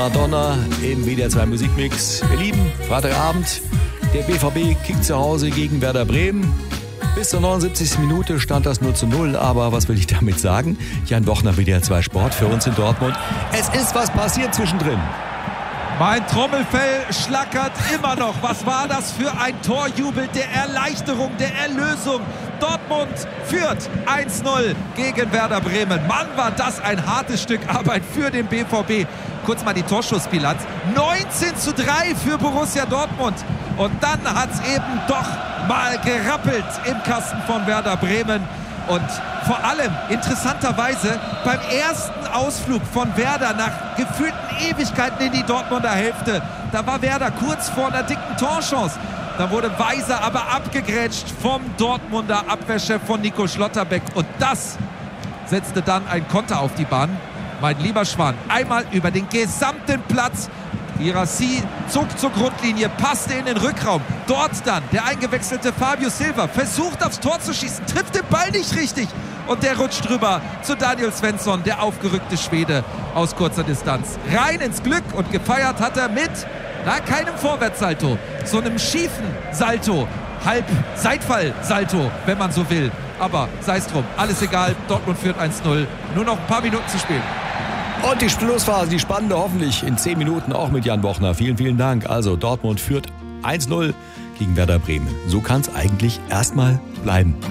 Madonna im WDR 2 Musikmix. Ihr Lieben, Freitagabend, der BVB kickt zu Hause gegen Werder Bremen. Bis zur 79. Minute stand das 0:0, aber was will ich damit sagen? Jan Bochner, WDR 2 Sport für uns in Dortmund. Es ist was passiert zwischendrin. Mein Trommelfell schlackert immer noch. Was war das für ein Torjubel der Erleichterung, der Erlösung? Dortmund führt 1:0 gegen Werder Bremen. Mann, war das ein hartes Stück Arbeit für den BVB. Kurz mal die Torschussbilanz. 19:3 für Borussia Dortmund. Und dann hat es eben doch mal gerappelt im Kasten von Werder Bremen. Und vor allem, interessanterweise, beim ersten Ausflug von Werder nach gefühlten Ewigkeiten in die Dortmunder Hälfte, da war Werder kurz vor einer dicken Torchance. Da wurde Weiser aber abgegrätscht vom Dortmunder Abwehrchef von Nico Schlotterbeck. Und das setzte dann ein Konter auf die Bahn. Mein lieber Schwan, einmal über den gesamten Platz. Girassi zog zur Grundlinie, passte in den Rückraum. Dort dann der eingewechselte Fabio Silva versucht aufs Tor zu schießen, trifft den Ball nicht richtig. Und der rutscht drüber zu Daniel Svensson, der aufgerückte Schwede aus kurzer Distanz. Rein ins Glück und gefeiert hat er mit, keinem Vorwärtssalto, so einem schiefen Salto. Halb Seitfall-Salto, wenn man so will. Aber sei es drum, alles egal, Dortmund führt 1:0. Nur noch ein paar Minuten zu spielen. Und die Schlussphase, die spannende hoffentlich in 10 Minuten auch mit Jan Bochner. Vielen, vielen Dank. Also Dortmund führt 1:0 gegen Werder Bremen. So kann es eigentlich erstmal bleiben.